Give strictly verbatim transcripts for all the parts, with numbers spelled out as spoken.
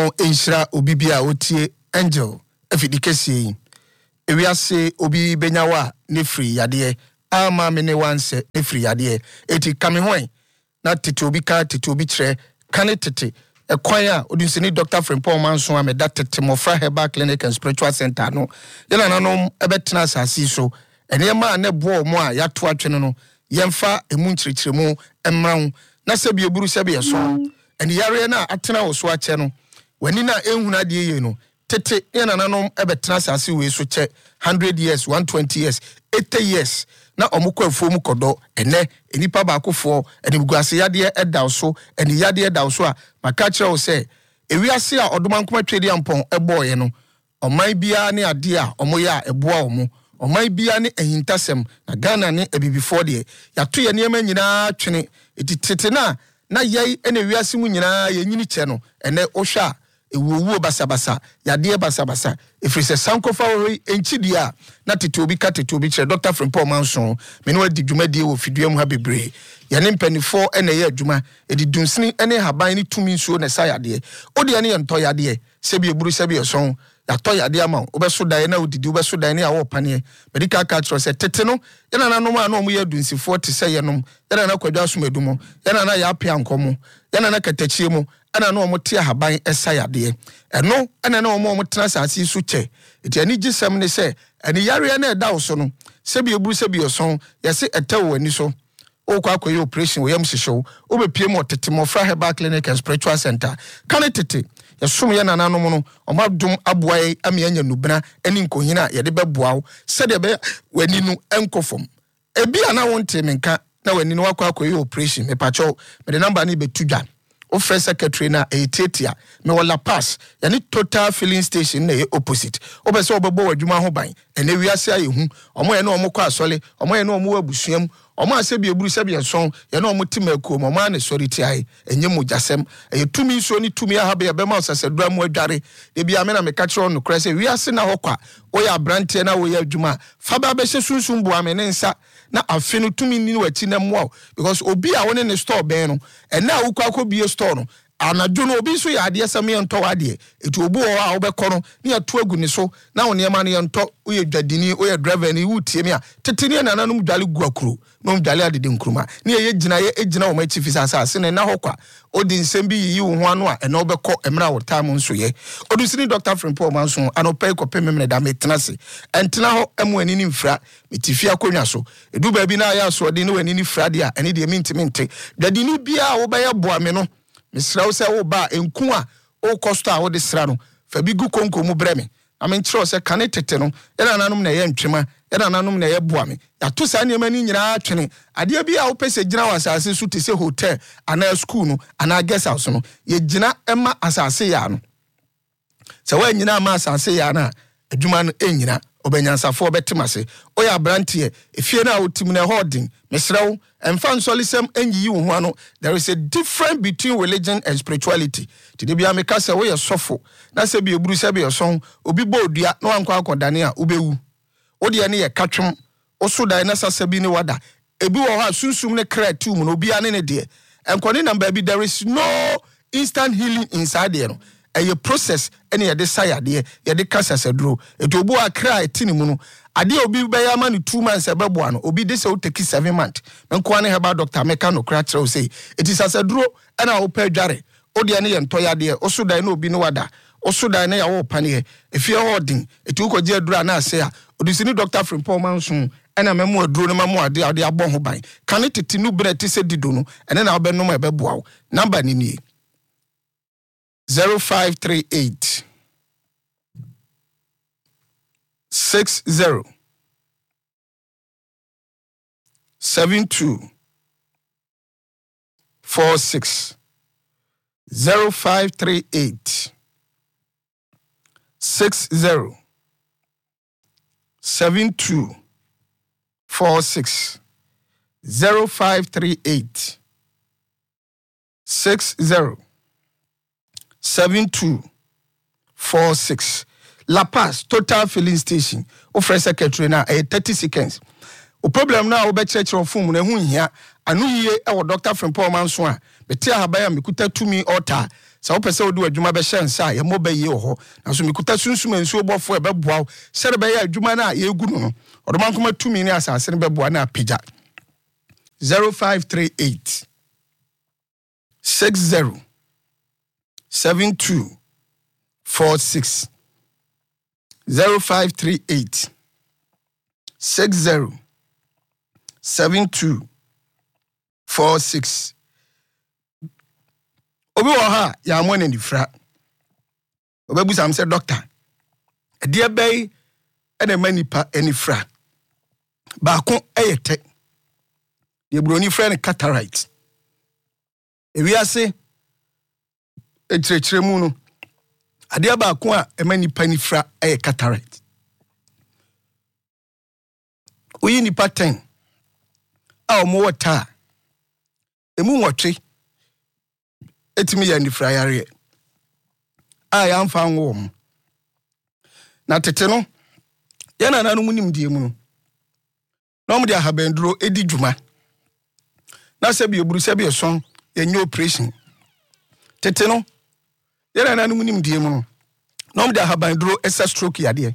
Enshira obi bia otie Angel efidikesi ewiase obi benyawa ne free yade ama me ne wanse ne free yade eti kame hoen na tete obi ka tete obi kire kane tete ekwan a odinsini Doctor Frimpong Manson ameda tete Mofra Herbal Clinic and Spiritual Center no yana nanom ebetena asasi so ene ma ne bo mo a yato atwene no yemfa emu nchirichiremu emran na sebi eburu sebi yeso ene yare na atena wo so ache no wani na ehuna de ye no tete yana nanom ebetena asasi we so che one hundred years one hundred twenty years eighty years na omukọ afuom kodo ene enipa baakofo ene buguase yade eda so ene yade eda so a maka kire wo se ewiase a odomankoma twede ampon eboye no oman bia ne ade a omoye a eboa omo oman bia ne ehintasem na Ghana ne ebibifo de yato ye niam nyina twene etitete na na yei ene wiase mu nyina ye nyini che no ene ohwa ewuwu basabasa yade basabasa efrise sankofa ori enchidia na tete obi ka tete obi kire Doctor Frimpong Manson me no adi dwumadi wo fiduam ha bebre yane mpanifo ene ye adwuma edi dunsini ene haban ni tumi nsuo na sayade odi ene yento yade sebi eburu sebi eson yato yade ama obeso dan na odidi obeso dan ne awo pane medical culture se tete no yana nanom a no mo ye dunsifo te se yenom yana na kwadwa somadumo yana na ya apia nkomo yana na katachie mu ana no omote ahaban esayade eno ana no omo omotena asasi su che eti ani gisem ne se ani yare na eda so no sebi eburu sebi oson yese etewo ani so okwa akoye operation we yam hihyew obepie mo tete Mofra Herbal Clinic and Spiritual Center kan tete yesum ye nananom no omadum aboaye ame anya nubena ani nkohina ye de beboawo se de be wani nu enkofom ebi ana wonte menka na wani nu akwa akoye operation me pacho me de number ni betudwa o first secretary na etetia me wala pass yani Total Filling Station na opposite obese obebo wadwuma ho ban ene wiase ayehu omo ye na omo kwa asole omo ye na omo wabusuam omo asebi eburu sebi enson ye na omo timaku omo ma na sori tiai enye mujasem eye tumi so ni tumi ahabe ye bema osasedura mu adware de bia me na me ka kire no krese wiase na hokwa oya brantie na oya adwuma fa ba be hyesunsun bo ame ne nsa na afenu tumi ni wachi na mo because obi a woni ne store ben no ena awukwa akobie store no anadwo no obi so ya ade asame ento wade etu obu o a obekọ no ne atu agu ni so na woni ema ne ento oye dwadini oye driver ni wutie mi a tetene na nanum dwale gu akuru no dwale adede nkruma ne ye gina ye egina o ma chifi sasa se ne na hokwa odi nsem bi yi wo ho anu a ena obekọ emra wotam nso ye odusini Doctor Frimpong Manson anopai ko pemem ne da metena se entena ho emu ani ni mfra metifi akonwa so edu ba bi na ya so odi ne wani ni fra de a ene de minti minti dwadini bia wo ba ye boa me no misra wo se wo ba enku a o costa wo de sra no fa bi gu konko mu breme amen kire se kane tete no era nanom na ye ntwema era nanom na ye boa me ya to sa ne mani nyina atwene ade bi a wo pese gina wasase su te se hotel ana school no ana guest house no ye gina ema asase ya no se wa nyina ma asase ya na adwuma no enyina obenyansafo obetemase oya brantie efie na otim na holding mesrawo emfa nsolisem enyi wo ho ano there is a difference between religion and spirituality tide bia me kase wo ye sofo na se bi eburu se bi oson obi bo odua na wankwa akodane a obewu odi ene ye katwem osudan na sasa bi ne wada ebi wo ha sunsum ne kreatum no obi ane ne de enkoni number bi there is no instant healing inside there no a process any ye desire de ye de kasa sedro etobu akra etini mu no ade obi be ya ma no two months ebebo no obi de se o take seven months nko ane heba doctor meka no kra kire o say eti sasedro na o pa dware odi ane ye ntoya de osudan na obi no wada osudan na ya wo pane efie holding eti ukoje adura na ase a odusini Doctor Frimpong Manson ena memu aduro no mamu ade ade abon ho ban kan tete nu bre te se dido no ene na obenom ebeboa wo number ni ni zero five three eight six zero seven two four six zero five three eight six zero seven two four six zero five three eight six zero seven two four six La Paz Total Filling Station o fresh secretary na eh, thirty seconds o problem na o be chechero fom na hu hia anu yie e wo Doctor Frimpong Manson a beti ahaba ya mekuta tumi altar sa wo pese wo do adwuma be hye nsa ye mo be ye ho na so mikuta sunsum ensuo bofo e be boa sere be ye adwuma na ye gu no odoman koma tumi ni asase ne be boa na apija zero five three eight six zero seven two four six zero five three eight six zero seven two four six obi wo ha ya mo na nifra obebu sam say doctor e de bay e na manipa anifra ba ko eyete de broni friend cataract ewi ase etrechire mu no ade ba ko a e manipa nifra eye cataract oyi nipa ten a omo wota emu nwotwe etimi ya nifra yare a ya mfa nwo mu na tete no yana nanu munim die mu no na omo de ahabenduro edi dwuma na se bi oburu se bi son yenye operation tete no yana nanu munim die mu no na omo de ahabenduro esa stroke yade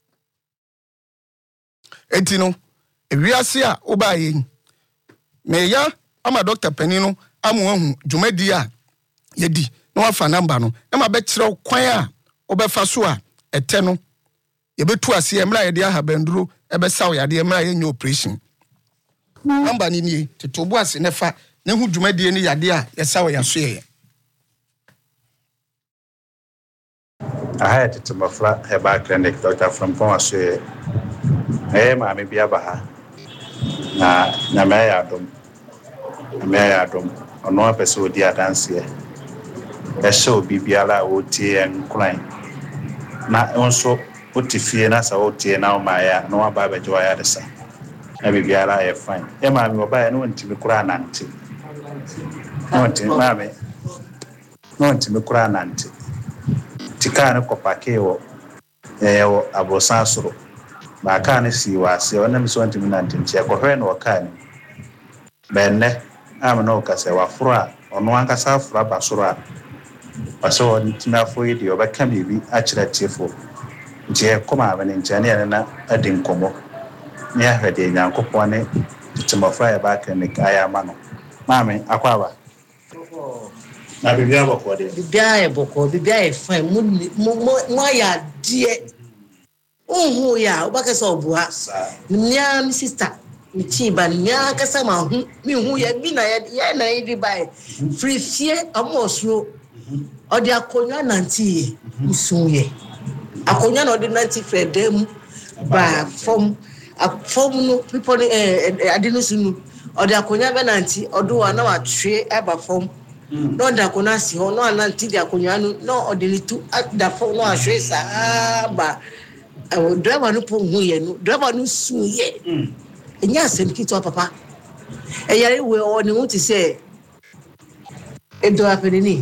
enti no ewiase a obaye me ya ama doctor penino amu ahu dwumadi a yedi na wafa number no na ma be kire kwan a obefa so a ete no ye betu ase emra ye de ahabenduro ebe saw yade emra ye nye operation number ni ni tetobo ase nefa ne hu dwumadi ni yade a ye saw ya so ye I had to my flat herbal clinic doctor from Ponce. Eh, mammy be abaha. Na na me adom. Me adom. Ono episode dia dance here. E show bibiala o tie en klein. Na onso otifie na sa o tie na o maya no aba ba joya desa. E bibiala e fine. E mammy oba no ntimi kura nante. No ntimi mammy. No ntimi kura nante. Tikane kopake wo eh wo abosan soro ba kan si wase ona mi so ntimi nante ntia ko hwe no kan benne am no ka se wa fura ono anka sa fura ba soro a paso ntimi afo yi de obeka bibi a kire tiefo ntia koma ba ne ntia ne na adin komo ne ahwede nyankopon ne timofra ya ba kan ne aya ma no mame akwaba na bibia boko de bibia e boko bibia e fine mu mu ya die ohu ya obaka so obuha nya mi sister mi chiba nya kasa ma hu mi hu ya bi na ya na idi bai free fie amosro odi akonwa nanti musun ye akonwa na odi nanti fredem ba from from no people eh adinu sunu odi akonwa be nanti odo wa na wa twe eba from no da kona si ho no ananti dia konwa no no odilitu da fo no ahwe sa ba o driver no po hu ye no driver no su ye enya asem kito papa e yare we o ni wuti se e do afeni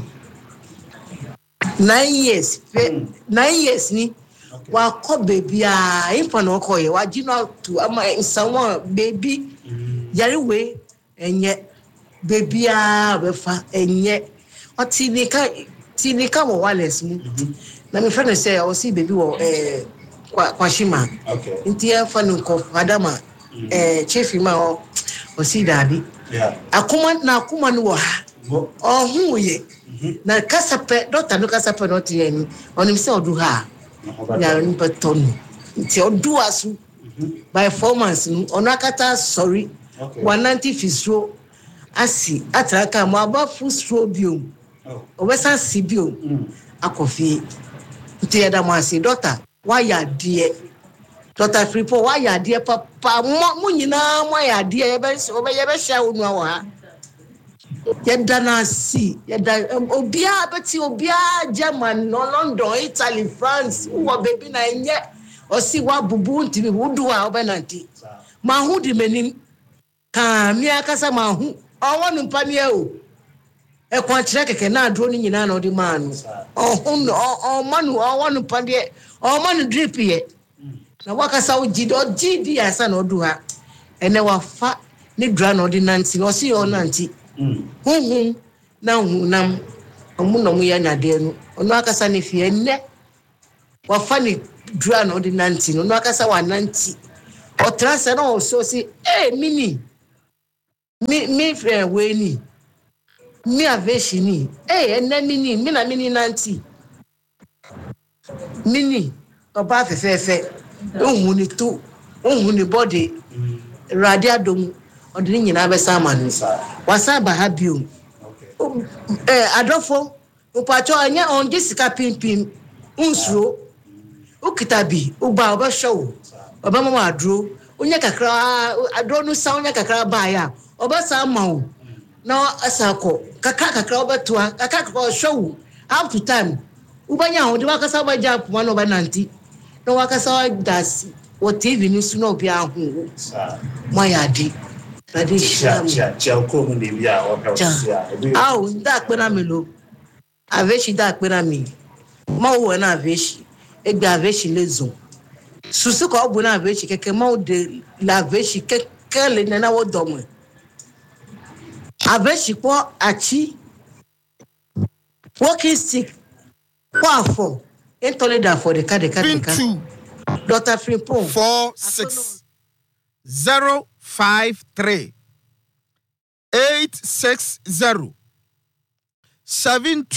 nine years nine years ni wa ko baby a info no ko ye wa gino to ama someone baby yare we enye baby a be fa enye oti ni ka ti ni ka mo wales mu na me friend say o see baby wo eh kwa kwa shima okay nti ya fa no ko adama eh chief ma o o see daddy yeah akuma na akuma no ha o hu ye na kasape doctor no kasape no tie ni onim se odu ha ya ni beton nti odu asu by four months ono akata sorry one ninety fisro asi atraka mo aba full stro biom obesa sibiom akofi nti ya da mo asi doctor why ya die doctor fripo why ya die papa mo nyina mo ya die ye be obe ye be sha onu awa yeda na si yeda obia beti obia German no London Italy France wo baby na enye osi wa bubu ntimi wudu a obenanti ma hu di menim ka mi akasa ma hu owo nu panie o e kwa kire keke na adro ni nyina na odi man ohun o manu owo nu panie o manu drip ye na wakasa o gidi o gidi asa na odu ha ene wa fa ni dra na odi nanti o si o nanti hunhun na hunam omu no mu ya na de no ono akasa ne fie nne wa fani dura no de nanti no ono akasa wa nanti o trasa na o so si eh mini mi mi friend we ni mi aveshi ni eh enne mini mi na mini nanti mini oba fefefe ohun ni to ohun ni body radia dom odini nyina be sama no wasa ba ha bio eh adofo upacho anya on jessica pimpim unsuro ukitabi uba oba show oba mama adro onya kakra adro no sa onya kakra ba ya oba sa mawo na asako kakra kakra oba toa kakra kakra show up to time ubanya ho de wakasa ba jap ma no ba nanti no wakasa das o tv ni su no bia ho ma ya di na di sham cha ko mu ni bia o ka sia ah o da pera mi lo aveshi da pera mi ma wo na aveshi e gba aveshi lezo susu ko bu na aveshi keke ma o de la aveshi keke le na wo domo aveshi po achi walking stick for intolerant for the card the card the card Doctor Frimpong four six zero five three eight six zero seven